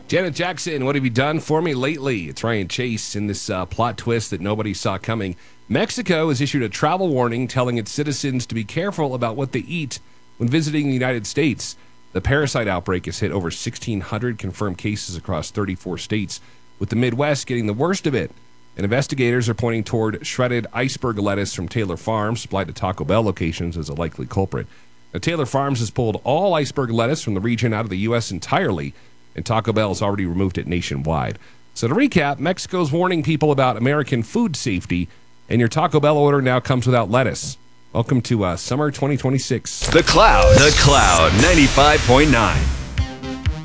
Janet Jackson, what have you done for me lately? It's Ryan Chase in this plot twist that nobody saw coming. Mexico has issued a travel warning telling its citizens to be careful about what they eat when visiting the United States. The parasite outbreak has hit over 1,600 confirmed cases across 34 states, with the Midwest getting the worst of it. And investigators are pointing toward shredded iceberg lettuce from Taylor Farms, supplied to Taco Bell locations, as a likely culprit. Now, Taylor Farms has pulled all iceberg lettuce from the region out of the U.S. entirely, and Taco Bell has already removed it nationwide. So to recap, Mexico's warning people about American food safety, and your Taco Bell order now comes without lettuce. Welcome to summer 2026. The Cloud 95.9.